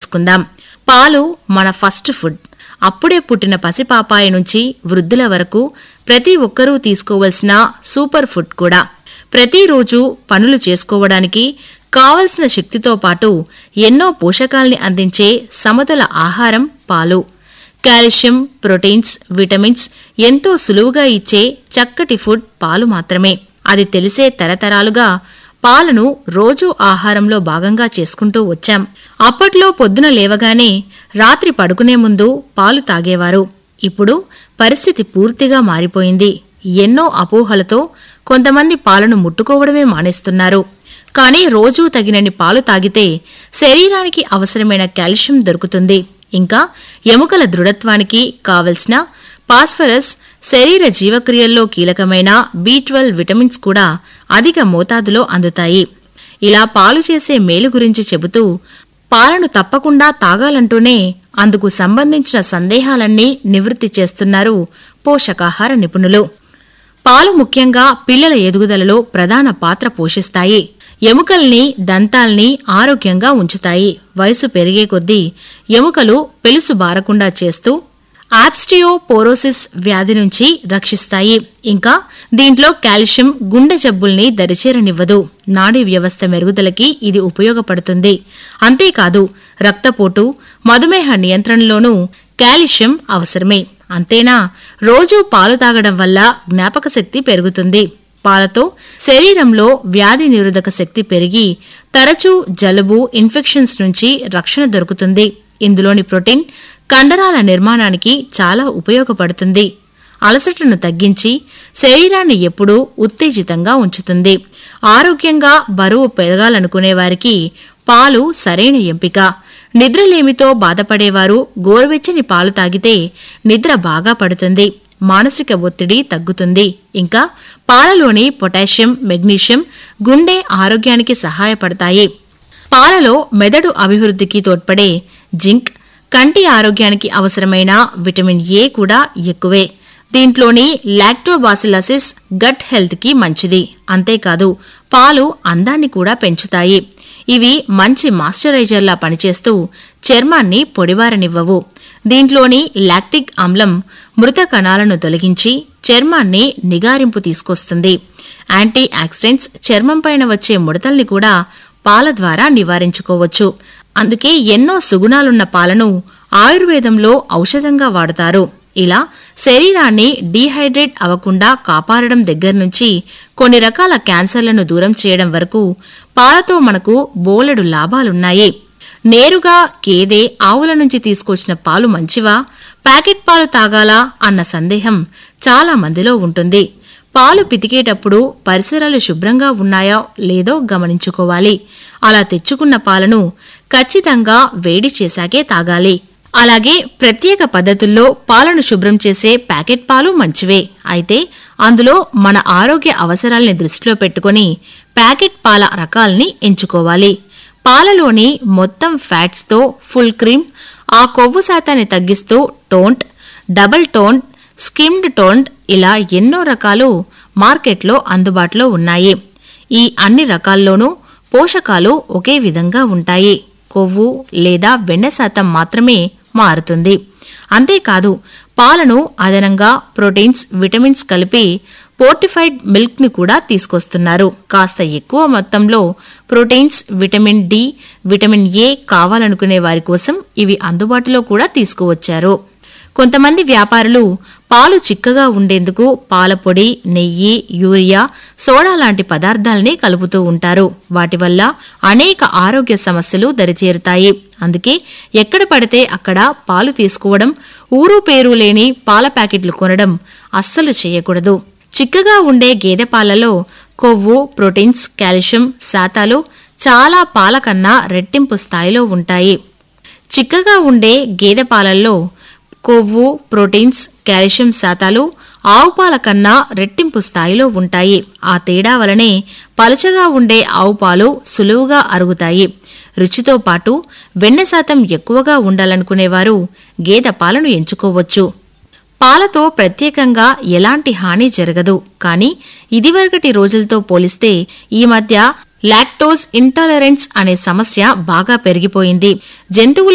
తెలుసుకుందాం. పాలు మన ఫస్ట్ ఫుడ్. అప్పుడే పుట్టిన పసిపాపాయి నుంచి వృద్ధుల వరకు ప్రతి ఒక్కరూ తీసుకోవలసిన సూపర్ ఫుడ్ కూడా. ప్రతిరోజు పనులు చేసుకోవడానికి కావలసిన శక్తితో పాటు ఎన్నో పోషకాల్ని అందించే సమతుల ఆహారం పాలు. కాల్షియం, ప్రోటీన్స్, విటమిన్స్ ఎంతో సులువుగా ఇచ్చే చక్కటి ఫుడ్ పాలు మాత్రమే. అది తెలిసే తరతరాలుగా పాలను రోజూ ఆహారంలో భాగంగా చేసుకుంటూ వచ్చాం. అప్పట్లో పొద్దున లేవగానే రాత్రి పడుకునే ముందు పాలు తాగేవారు. ఇప్పుడు పరిస్థితి పూర్తిగా మారిపోయింది. ఎన్నో అపోహలతో కొంతమంది పాలను ముట్టుకోవడమే మానేస్తున్నారు. కానీ రోజూ తగినన్ని పాలు తాగితే శరీరానికి అవసరమైన కాల్షియం దొరుకుతుంది. ఇంకా ఎముకల దృఢత్వానికి కావలసిన ఫాస్ఫరస్, శరీర జీవక్రియల్లో కీలకమైన B12 విటమిన్స్ కూడా అధిక మోతాదులో అందుతాయి. ఇలా పాలు చేసే మేలు గురించి చెబుతూ పాలను తప్పకుండా తాగాలంటూనే అందుకు సంబంధించిన సందేహాలన్నీ నివృత్తి చేస్తున్నారు పోషకాహార నిపుణులు. పాలు ముఖ్యంగా పిల్లల ఎదుగుదలలో ప్రధాన పాత్ర పోషిస్తాయి. ఎముకల్ని, దంతాల్ని ఆరోగ్యంగా ఉంచుతాయి. వయసు పెరిగే కొద్దీ ఎముకలు పెలుసు బారకుండా చేస్తూ ఆస్టియోపోరోసిస్ వ్యాధి నుంచి రక్షిస్తాయి. ఇంకా దీంట్లో కాల్షియం గుండె జబ్బుల్ని దరిచేరనివ్వదు. నాడీ వ్యవస్థ మెరుగుదలకి ఇది ఉపయోగపడుతుంది. అంతేకాదు రక్తపోటు, మధుమేహ నియంత్రణలోనూ కాల్షియం అవసరమే. అంతేనా, రోజూ పాలు తాగడం వల్ల జ్ఞాపకశక్తి పెరుగుతుంది. పాలతో శరీరంలో వ్యాధి నిరోధక శక్తి పెరిగి తరచూ జలుబు, ఇన్ఫెక్షన్స్ నుంచి రక్షణ దొరుకుతుంది. ఇందులోని ప్రోటీన్ కండరాల నిర్మాణానికి చాలా ఉపయోగపడుతుంది. అలసటను తగ్గించి శరీరాన్ని ఎప్పుడూ ఉత్తేజితంగా ఉంచుతుంది. ఆరోగ్యంగా బరువు పెరగాలనుకునే వారికి పాలు సరైన ఎంపిక. నిద్రలేమితో బాధపడేవారు గోరువెచ్చని పాలు తాగితే నిద్ర బాగా పడుతుంది. మానసిక ఒత్తిడి తగ్గుతుంది. ఇంకా పాలలోని పొటాషియం, మెగ్నీషియం గుండె ఆరోగ్యానికి సహాయపడతాయి. పాలలో మెదడు అభివృద్ధికి తోడ్పడే జింక్, కంటి ఆరోగ్యానికి అవసరమైన విటమిన్ ఏ కూడా ఎక్కువే. దీంట్లోని లాక్టోబాసిలసిస్ గట్ హెల్త్ కి మంచిది. అంతేకాదు పాలు అందాన్ని కూడా పెంచుతాయి. ఇవి మంచి మాయిశ్చరైజర్లా పనిచేస్తూ చర్మాన్ని పొడిబారనివ్వవు. దీంట్లోని లాక్టిక్ ఆమ్లం మృత కణాలను తొలగించి చర్మాన్ని నిగారింపు తీసుకొస్తుంది. యాంటీ ఆక్సిడెంట్స్ చర్మంపైన వచ్చే ముడతల్ని కూడా పాల ద్వారా నివారించుకోవచ్చు. అందుకే ఎన్నో సుగుణాలున్న పాలను ఆయుర్వేదంలో ఔషధంగా వాడతారు. ఇలా శరీరాన్ని డీహైడ్రేట్ అవ్వకుండా కాపాడడం దగ్గర్నుంచి కొన్ని రకాల క్యాన్సర్లను దూరం చేయడం వరకు పాలతో మనకు బోలెడు లాభాలున్నాయి. నేరుగా గేదె, ఆవుల నుంచి తీసుకొచ్చిన పాలు మంచివా, ప్యాకెట్ పాలు తాగాలా అన్న సందేహం చాలా మందిలో ఉంటుంది. పాలు పితికేటప్పుడు పరిసరాలు శుభ్రంగా ఉన్నాయో లేదో గమనించుకోవాలి. అలా తెచ్చుకున్న పాలను ఖచ్చితంగా వేడి చేశాకే తాగాలి. అలాగే ప్రత్యేక పద్ధతుల్లో పాలను శుభ్రం చేసే ప్యాకెట్ పాలు మంచివే. అయితే అందులో మన ఆరోగ్య అవసరాల్ని దృష్టిలో పెట్టుకుని ప్యాకెట్ పాల రకాల్ని ఎంచుకోవాలి. పాలలోని మొత్తం ఫ్యాట్స్తో ఫుల్ క్రీమ్, ఆ కొవ్వు శాతాన్ని తగ్గిస్తూ టోంట్, డబుల్ టోంట్, స్కిమ్డ్ టోంట్ ఇలా ఎన్నో రకాలు మార్కెట్లో అందుబాటులో ఉన్నాయి. ఈ అన్ని రకాల్లోనూ పోషకాలు ఒకే విధంగా ఉంటాయి. కొవ్వు లేదా వెన్న శాతం మాత్రమే మారుతుంది. అంతేకాదు పాలను అదనంగా ప్రోటీన్స్, విటమిన్స్ కలిపి పోర్టిఫైడ్ మిల్క్ ని కూడా తీసుకొస్తున్నారు. కాస్త ఎక్కువ మొత్తంలో proteins, vitamin D, vitamin A కావాలనుకునే వారి కోసం ఇవి అందుబాటులో కూడా తీసుకువచ్చారు. కొంతమంది వ్యాపారులు పాలు చిక్కగా ఉండేందుకు పాలపొడి, నెయ్యి, యూరియా, సోడా లాంటి పదార్థాల్ని కలుపుతూ ఉంటారు. వాటి వల్ల అనేక ఆరోగ్య సమస్యలు దరిచేరుతాయి. అందుకే ఎక్కడ పడితే అక్కడ పాలు తీసుకోవడం, ఊరు పేరు లేని పాల ప్యాకెట్లు కొనడం అస్సలు చేయకూడదు. చిక్కగా ఉండే గేదె పాలలో కొవ్వు, ప్రోటీన్స్, కాల్షియం శాతాలు చాలా పాల కన్నా రెట్టింపు స్థాయిలో ఉంటాయి. చిక్కగా ఉండే గేదె పాలల్లో కొవ్వు, ప్రోటీన్స్, కాల్షియం శాతాలు ఆవు పాల కన్నా రెట్టింపు స్థాయిలో ఉంటాయి. ఆ తేడా వలనే పలుచగా ఉండే ఆవు పాలు సులువుగా అరుగుతాయి. రుచితో పాటు వెన్న శాతం ఎక్కువగా ఉండాలనుకునేవారు గేదె పాలను ఎంచుకోవచ్చు. పాలతో ప్రత్యేకంగా ఎలాంటి హాని జరగదు. కానీ ఇదివరకటి రోజులతో పోలిస్తే ఈ మధ్య లాక్టోజ్ ఇంటాలరెన్స్ అనే సమస్య బాగా పెరిగిపోయింది. జంతువుల